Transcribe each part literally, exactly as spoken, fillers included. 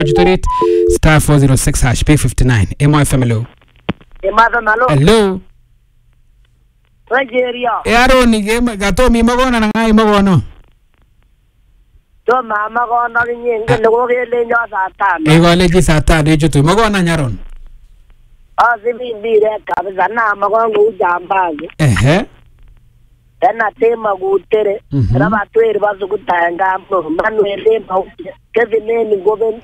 Jutorit star four zero six hash P fifty-nine. M I F M hello. Hello. Hello. Nigeria. E aroni game gato mi magona na ngai magono. To mama gona nyenge logo gele nyo satana. E gole ji satana jutu magona nyaron. Ah sibi dire kabisa na magongo ujambazi. Ehe. Tena tema gutere. Raba twere bazo kutanga mno manuele mau. Kevine ni goben.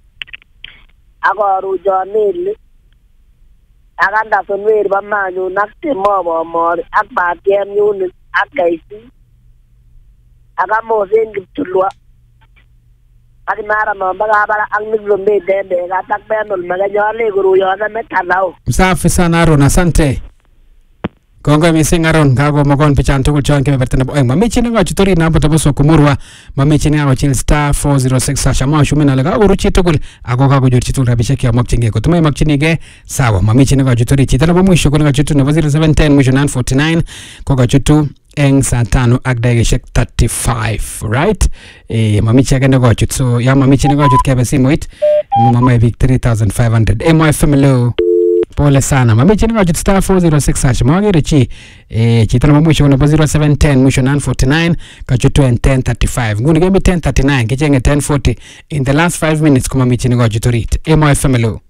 Ago rujo nili. Aganda sonwer ba manyu nakte mo bo mo akba tem yun akaisi. Aga mo sen gitulwa. Adi mara no baga bara ang nigombe dende ga takbenol magajale guru yona metanao. Safi sana Aron, asante. Kongo missing Aron gago magon pichan tugul chon ke bertana boeng mamichi nga chutori na boto boso kumurwa mamichi nga chil star four zero six sasha ma shumena laga uruchi tugul ago gago jor chitul rabisha kia mokchinge ko tumai makchini ge sawa mamichi nga chutori chitana bo mwisho nga chutu na zero seven one zero mwisho nine forty-nine ko ga chutu eng saa tano ak dakikaishek thirty-five right eh mamichi agenda go chut so ya mamichi nga chut kebe simoit mama epic three thousand five hundred M I F M hello. Pole sana. Mamichi nga chut star four zero six hash. Mwagere chi eh chitana bo mwisho na zero seven one zero mwisho nine forty-nine ka chutu en ten thirty-five. Nguni gemi ten thirty-nine kichenge ten forty in the last five minutes kuma mamichi nga chutorit. M I F M hello.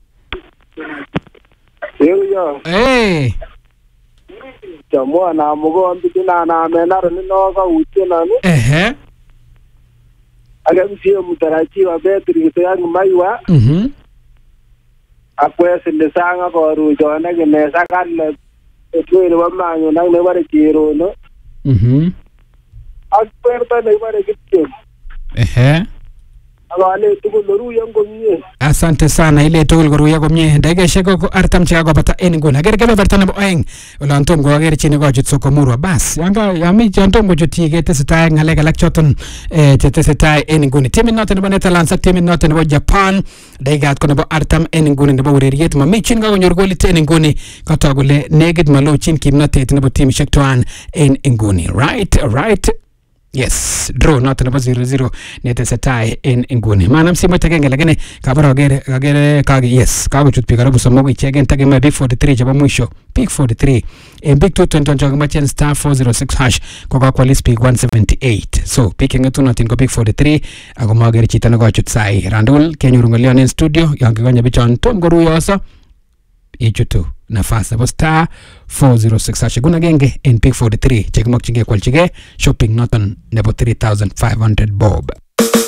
Yo. Eh. Chamo na mugo ambiti na na menaro ni noga uti na ni. Ehe. Aga msio mutarachi wa betri kito yangu maiwa. Mhm. Akwe sinde sanga ko rujo na gene sakale etwele wa manyo na ne bare chiro no. Mhm. Akwe ta ne bare kitchen. Ehe. Agale tuko loru yango mie. Asante sana ile tugul goru yago mie daga sheko ko artam chiga bata engun ager gebe bertana bo eng ulantom go ager chini go jutso ko murwa bas yanga yami jantom go juti ge tesita ngalega lakchoton eh tesita engun timin noten bo Netherlands timin noten bo Japan daga ko bo artam engun bo ureriet ma mi chin go nyor goli tenenguni ko tagule neged malo chin kimnatet bo tim shektoan en enguni right right. Yes, draw not number zero zero net setai in inguni. Manam simo tagenge lakini kabara gere gere kagi yes. Kago chut pigara buso mogi chegen tagi ma big forty-three jaba mwisho. Big forty-three. In big two twenty jaba machen star four zero six hash. Koga kwa list big one seventy-eight. So picking it not in go big forty-three. Ago magere chita nago chut sai. Randul kenyurungo leon in studio. Yangi ganya bichon tom goru yosa. Ichutu nafasi bo star four zero six hash guna genge in pick forty-three check mok chinge kwal chige shopping noton nebo three thousand five hundred bob.